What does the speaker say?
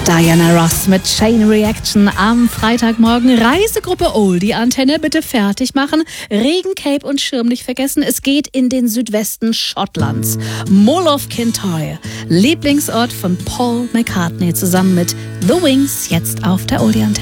Diana Ross mit Chain Reaction am Freitagmorgen. Reisegruppe Oldie Antenne, bitte fertig machen. Regen, Cape und Schirm nicht vergessen. Es geht in den Südwesten Schottlands. Mull of Kintyre, Lieblingsort von Paul McCartney, zusammen mit The Wings, jetzt auf der Oldie Antenne.